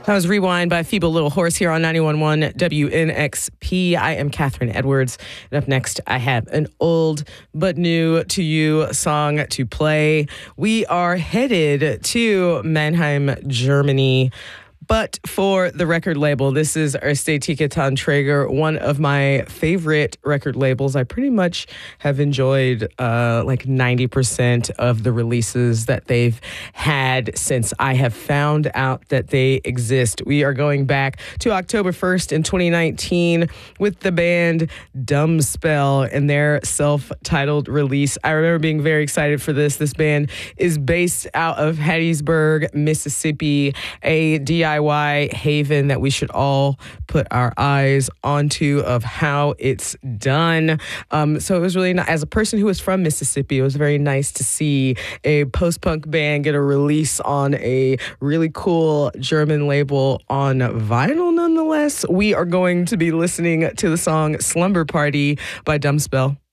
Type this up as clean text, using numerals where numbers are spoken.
That was Rewind by Feeble Little Horse here on 91.1 WNXP. I am Catherine Edwards. And up next, I have an old but new to you song to play. We are headed to Mannheim, Germany. But for the record label, this is Ästhetische Tonträger, one of my favorite record labels. I pretty much have enjoyed like 90% of the releases that they've had since I have found out that they exist. We are going back to October 1st in 2019 with the band Dumb Spell and their self-titled release. I remember being very excited for this. This band is based out of Hattiesburg, Mississippi, a DIY haven that we should all put our eyes onto of how it's done. So it was really nice. As a person who is from Mississippi, it was very nice to see a post-punk band get a release on a really cool German label on vinyl nonetheless. We are going to be listening to the song Slumber Party by Dumb Spell.